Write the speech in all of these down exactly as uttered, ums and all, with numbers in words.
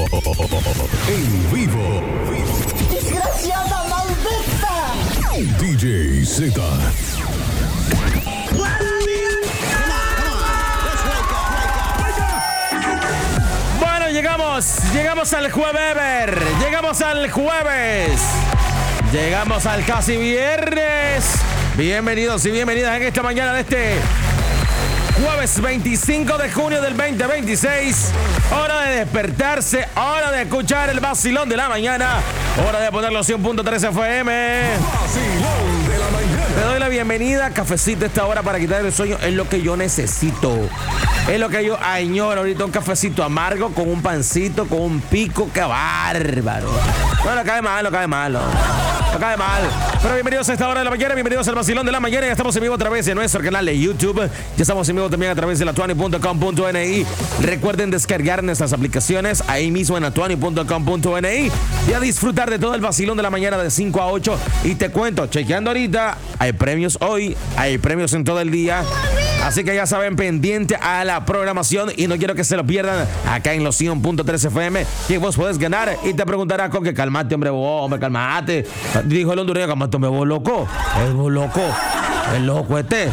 En vivo. ¡Desgraciada maldita! D J Z. Bueno, llegamos, llegamos al jueves, llegamos al jueves, llegamos al casi viernes. Bienvenidos y bienvenidas en esta mañana de este jueves veinticinco de junio del veinte veintiséis. Hora de despertarse, hora de escuchar el vacilón de la mañana, hora de poner los cien punto tres F M. Vacilón de la mañana. Te doy la bienvenida, cafecito a esta hora para quitar el sueño. Es lo que yo necesito. Es lo que yo añoro ahorita, un cafecito amargo con un pancito, con un pico. ¡Qué bárbaro! No, no cae mal, no cae mal. No, no cae mal. Pero bienvenidos a esta hora de la mañana, bienvenidos al vacilón de la mañana. Ya estamos en vivo a través de nuestro canal de YouTube. Ya estamos en vivo también a través de la tuani punto com punto n i. Recuerden descargar nuestras aplicaciones ahí mismo en la tuani punto com punto n i y a disfrutar de todo el vacilón de la mañana de cinco a ocho. Y te cuento, chequeando ahorita, hay premios hoy, hay premios en todo el día. Así que ya saben, pendiente a la programación y no quiero que se lo pierdan acá en los cien punto tres F M, que vos podés ganar. Y te preguntarás con que calmate, hombre, vos, hombre, calmate. Dijo el hondureño, calmate, hombre, vos loco. Es vos loco. Es loco este.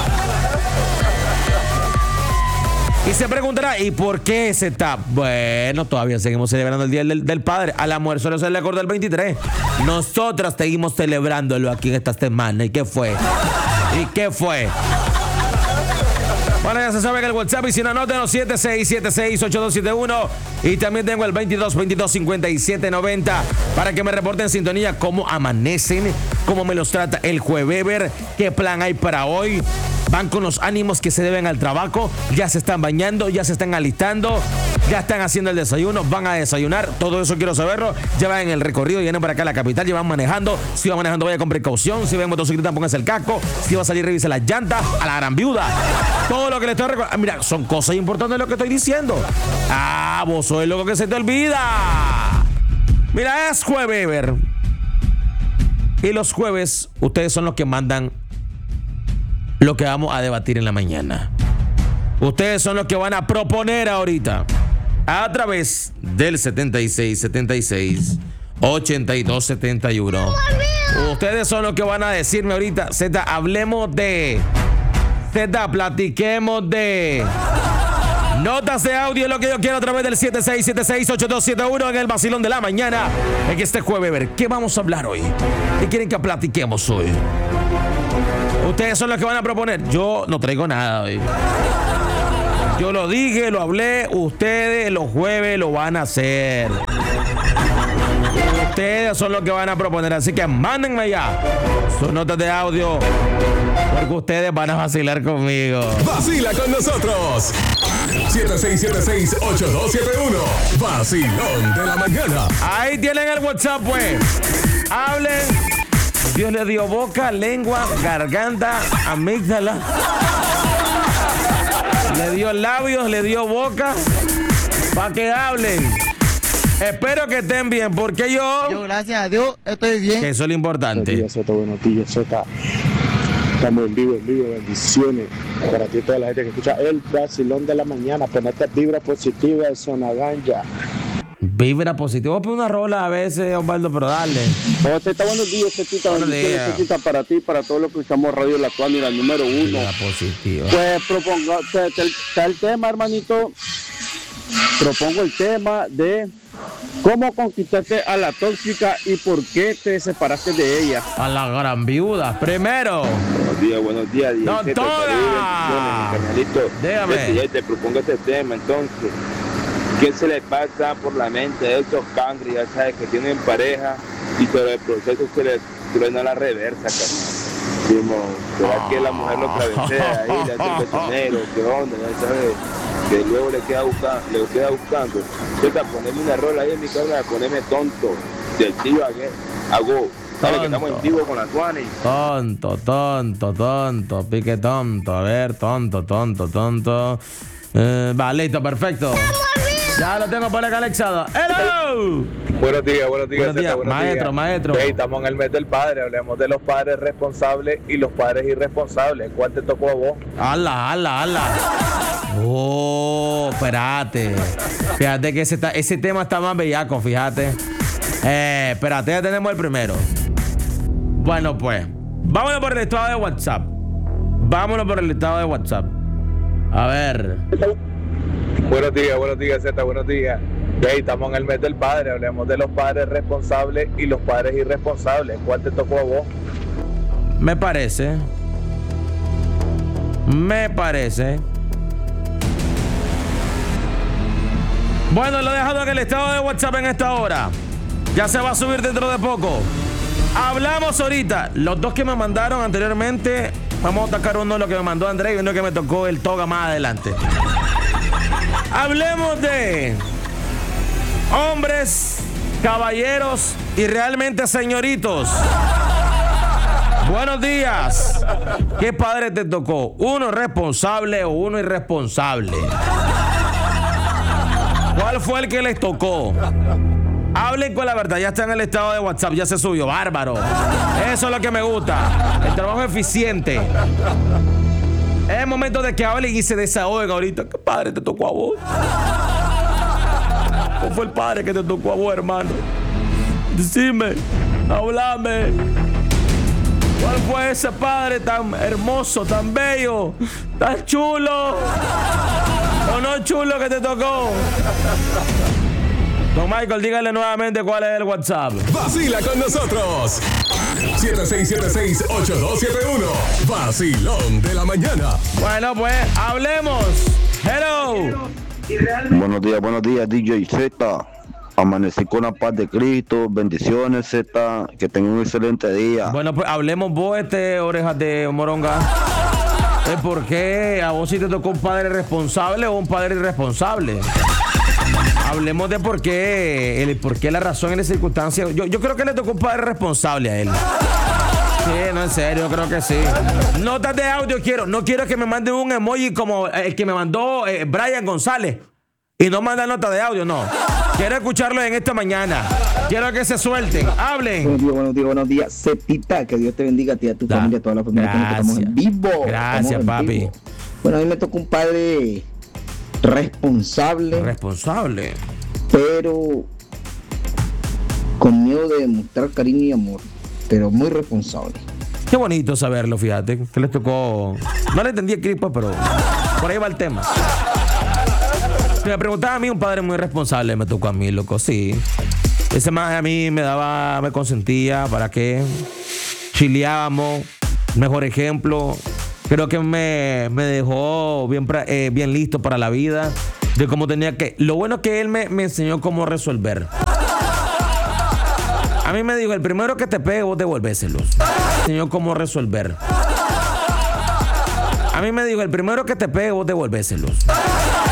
Y se preguntará, ¿y por qué se está? Bueno, todavía seguimos celebrando el Día del, del Padre. Al almuerzo no se le acordó el veintitrés. Nosotras seguimos celebrándolo aquí en esta semana. ¿Y qué fue? ¿Y qué fue? Bueno, ya se sabe que el WhatsApp, y si no, anótenos siete seis siete seis ocho dos siete uno. Y también tengo el veintidós veintidós cincuenta y siete noventa para que me reporten en sintonía cómo amanecen, cómo me los trata el juevever, qué plan hay para hoy. Van con los ánimos que se deben al trabajo, ya se están bañando, ya se están alistando, ya están haciendo el desayuno, van a desayunar, todo eso quiero saberlo. Ya van en el recorrido, vienen para acá a la capital, ya van manejando. Si va manejando, vaya con precaución. Si va en motocicleta, póngase el casco. Si va a salir, revise las llantas. A la gran viuda. Todo lo que le estoy recordando. Mira, son cosas importantes lo que estoy diciendo. Ah, vos sois loco que se te olvida. Mira, es juevever. Y los jueves, ustedes son los que mandan lo que vamos a debatir en la mañana. Ustedes son los que van a proponer ahorita a través del setenta y seis setenta y seis ochenta y dos setenta y uno. Ustedes son los que van a decirme ahorita, Z, hablemos de Z, platiquemos de notas de audio, es lo que yo quiero a través del siete seis siete seis ocho dos siete uno en el vacilón de la mañana. En este jueves, ver, ¿qué vamos a hablar hoy? ¿Qué quieren que platiquemos hoy? Ustedes son los que van a proponer. Yo no traigo nada hoy. Yo lo dije, lo hablé. Ustedes los jueves lo van a hacer. Ustedes son los que van a proponer. Así que mándenme allá sus notas de audio, porque ustedes van a vacilar conmigo. Vacila con nosotros. siete seis siete seis ocho dos siete uno. Vacilón de la mañana. Ahí tienen el WhatsApp, pues. Hablen. Dios le dio boca, lengua, garganta, amígdala. Le dio labios, le dio boca. Para que hablen. Espero que estén bien, porque yo... Yo, gracias a Dios, estoy bien. Que eso es lo importante. Buenos días, Zeta, buenos días, Zeta. Estamos en vivo, en vivo, bendiciones. Para ti, toda la gente que escucha el vacilón de la mañana. Ponete vibra positiva de Zona Ganja. Vibra positiva. Voy a poner una rola a veces, Osvaldo, pero dale. No, Zeta, buenos días, Zetita. Buenos Bendiciones, días. Zetita, para ti, para todos los que escuchamos Radio La Tuani, la número uno. Vibra positiva. Pues propongo, te- te- está el tema, hermanito. Propongo el tema de cómo conquistaste a la tóxica y por qué te separaste de ella. A la gran viuda. Primero. Buenos días, buenos días. ¡No, Zeta, toda! saludos, bendiciones, carnalito. Dígame. Este, ya te propongo este tema, entonces. ¿Qué se le pasa por la mente a esos cangres, ya sabes, que tienen pareja y sobre el proceso se les truena la reversa, carnal? Como, ¿será que la mujer lo travesea ahí, le hace el betonero? ¿Qué onda? Ya sabes, que luego le queda buscando, le queda buscando. Zeta, ponerme una rola ahí en mi cámara, ponerme tonto, del tío Agó. ¿Sabes que estamos en vivo con la Tuani? Tonto, tonto, tonto, pique tonto. A ver, tonto, tonto, tonto. Eh, va, listo, perfecto. Ya lo tengo por acá anexado. ¡Hello! Buenos días, buenos días, Buenos días, Zeta, buenos maestro, días. maestro. Hey, estamos en el mes del padre, hablemos de los padres responsables y los padres irresponsables. ¿Cuál te tocó a vos? ¡Hala, hala, hala! Oh, espérate. Fíjate que ese, ese tema está más bellaco, fíjate. Eh, espérate, ya tenemos el primero. Bueno, pues, vámonos por el estado de WhatsApp. Vámonos por el estado de WhatsApp. A ver. Buenos días, buenos días, Z, buenos días. Y ahí estamos en el mes del padre. Hablemos de los padres responsables y los padres irresponsables. ¿Cuál te tocó a vos? Me parece. Me parece. Bueno, lo he dejado en el estado de WhatsApp en esta hora. Ya se va a subir dentro de poco. Hablamos ahorita. Los dos que me mandaron anteriormente. Vamos a atacar uno de lo que me mandó Andrés y uno que me tocó el toga más adelante. Hablemos de hombres, caballeros y realmente señoritos. Buenos días. ¿Qué padre te tocó? ¿Uno responsable o uno irresponsable? ¿Cuál fue el que les tocó? Hablen con la verdad, ya está en el estado de WhatsApp, ya se subió, bárbaro. Eso es lo que me gusta, el trabajo eficiente. Es momento de que hablen y se desahoguen ahorita. ¿Qué padre te tocó a vos? ¿Cuál fue el padre que te tocó a vos, hermano? Decime, háblame. ¿Cuál fue ese padre tan hermoso, tan bello, tan chulo? ¿O no chulo que te tocó? Don Michael, dígale nuevamente cuál es el WhatsApp. Vacila con nosotros. siete seis siete seis, ocho dos siete uno. Vacilón de la mañana. Bueno, pues, hablemos. Hello. Buenos días, buenos días, D J Z. Amanecí con la paz de Cristo. Bendiciones, Z. Que tengan un excelente día. Bueno, pues hablemos vos, este, orejas de moronga. ¿Por qué a vos sí te tocó un padre responsable o un padre irresponsable? Hablemos de por qué, el, por qué la razón en esa circunstancia. Yo, yo creo que le tocó un padre responsable a él. Sí, no, en serio, yo creo que sí. Notas de audio quiero. No quiero que me manden un emoji como el que me mandó eh, Brian González. Y no manda nota de audio, no. Quiero escucharlo en esta mañana. Quiero que se suelten. Hablen. Buenos días, buenos días, buenos días. Cepita, que Dios te bendiga a ti, a tu Da. familia, a toda la familia que estamos en vivo. Gracias, Estamos en papi. vivo. Bueno, a mí me tocó un padre responsable, Responsable. pero con miedo de demostrar cariño y amor, pero muy responsable. Qué bonito saberlo, fíjate. Que les tocó. No le entendí el clip, pero por ahí va el tema. Si me preguntaba a mí, un padre muy responsable me tocó a mí, loco, sí. Ese más a mí me daba, me consentía, ¿para qué? Chileábamos, mejor ejemplo. Creo que me, me dejó bien, eh, bien listo para la vida, de cómo tenía que... Lo bueno es que él me, me enseñó cómo resolver. A mí me dijo, el primero que te pegue, vos devolvéselos. Me enseñó cómo resolver. A mí me dijo, el primero que te pegue, vos devolvéselos.